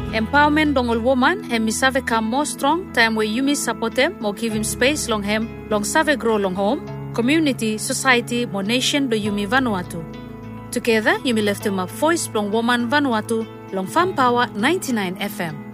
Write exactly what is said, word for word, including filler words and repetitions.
Empowerment dong ol woman hem mi save come more strong time where you mi support them mo give him space long hem long save grow long home, community, society, mo nation do you mi Vanuatu. Together you mi lift him up voice long woman Vanuatu long Farm Power ninety-nine F M.